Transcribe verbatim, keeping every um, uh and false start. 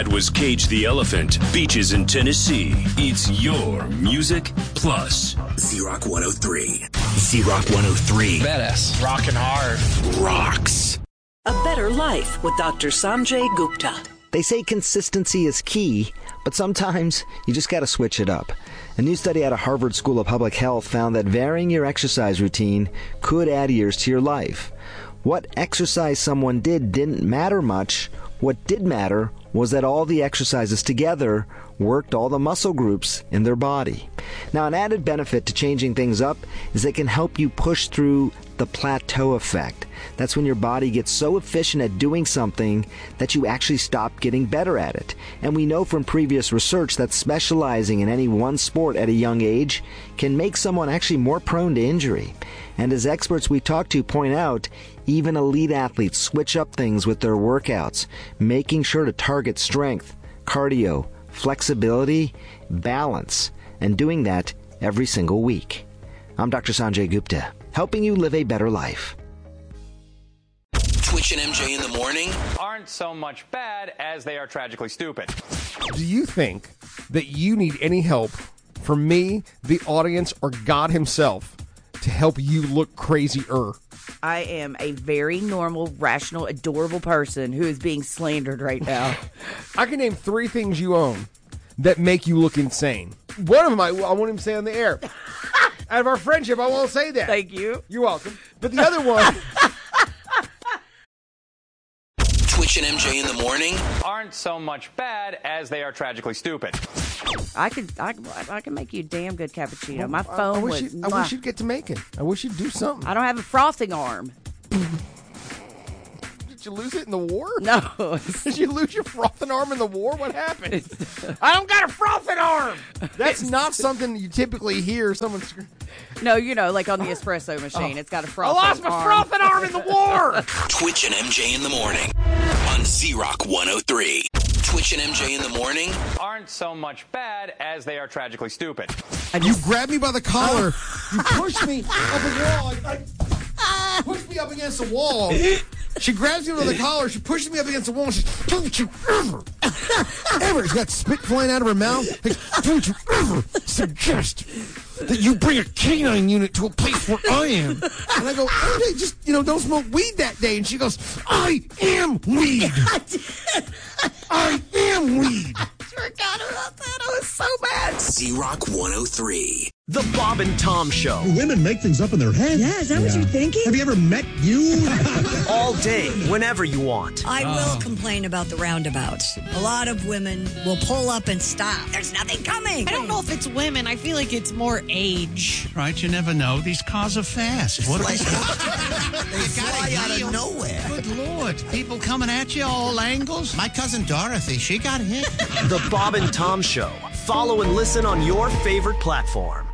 was Cage the Elephant, Beaches in Tennessee. It's your Music Plus. Z-Rock one oh three. Z-Rock one oh three. Badass. Rockin' hard. Rocks. A Better Life with Doctor Sanjay Gupta. They say consistency is key, but sometimes you just got to switch it up. A new study out of Harvard School of Public Health found that varying your exercise routine could add years to your life. What exercise someone did didn't matter much. What did matter was that all the exercises together worked all the muscle groups in their body. Now, an added benefit to changing things up is they can help you push through the plateau effect. That's when your body gets so efficient at doing something that you actually stop getting better at it. And we know from previous research that specializing in any one sport at a young age can make someone actually more prone to injury. And as experts we talk to point out, even elite athletes switch up things with their workouts, making sure to target strength, cardio, flexibility, balance, and doing that every single week. I'm Doctor Sanjay Gupta, helping you live a better life. Twitch and M J in the morning aren't so much bad as they are tragically stupid. Do you think that you need any help from me, the audience, or God himself to help you look crazier? I am a very normal, rational, adorable person who is being slandered right now. I can name three things you own that make you look insane. One of them I, I won't even say on the air. Out of our friendship, I won't say that. Thank you. You're welcome. But the other one... Twitch and M J in the morning aren't so much bad as they are tragically stupid. I could, I, I can make you a damn good cappuccino. My I, phone I wish would. you, I wish you'd get to making. I wish you'd do something. I don't have a frothing arm. Did you lose it in the war? No. Did you lose your frothing arm in the war? What happened? I don't got a frothing arm. That's not something you typically hear someone scream. No, you know, like on the espresso machine, oh. It's got a frothing arm. I lost my arm. frothing arm in the war. Twitch and M J in the morning on Z-Rock one oh three. Twitch and M J in the morning aren't so much bad as they are tragically stupid. And you grabbed me by the collar. You pushed me up a wall. I, I pushed me up against the wall. She grabs me by the collar. She pushes me up against the wall. And she says, "Don't you ever, ever?" She's got spit flying out of her mouth. Like, "Don't you ever suggest that you bring a canine unit to a place where I am?" And I go, "M J, just, you know, don't smoke weed that day." And she goes, "I am weed. I am weed." I forgot about that. I was so mad. Z-Rock one oh three. The Bob and Tom Show. Do women make things up in their head? Yeah, is that yeah. what you're thinking? Have you ever met you? All day, whenever you want. I will oh. complain about the roundabouts. A lot of women will pull up and stop. There's nothing coming. I don't know if it's women. I feel like it's more age. Right, you never know. These cars are fast. What are they? They fly out of nowhere. Good Lord. People coming at you all angles. My cousin Dorothy, she got hit. The Bob and Tom Show. Follow and listen on your favorite platform.